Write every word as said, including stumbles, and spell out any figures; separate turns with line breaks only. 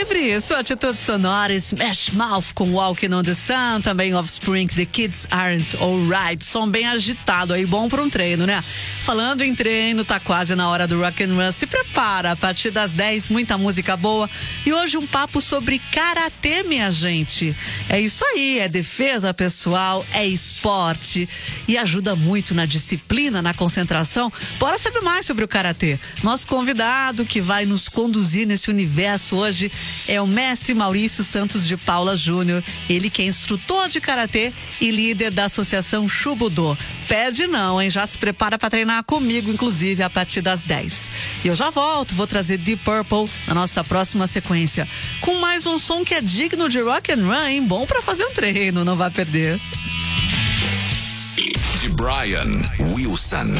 livre, sua atitude sonora, Smash Mouth com Walking on the Sun, também Offspring, The Kids Aren't Alright, som bem agitado aí, bom para um treino, né? Falando em treino, tá quase na hora do Rock and Run, se prepara, a partir das dez, muita música boa e hoje um papo sobre karatê, minha gente. É isso aí, é defesa pessoal, é esporte e ajuda muito na disciplina, na concentração. Bora saber mais sobre o karatê. Nosso convidado que vai nos conduzir nesse universo hoje é o mestre Maurício Santos de Paula Júnior. Ele que é instrutor de karatê e líder da associação Shubudô. Perde não, hein? Já se prepara para treinar comigo, inclusive, a partir das dez. E eu já volto, vou trazer Deep Purple na nossa próxima sequência, com mais um som que é digno de rock and run, hein? Bom para fazer um treino, não vai perder.
De Brian Wilson.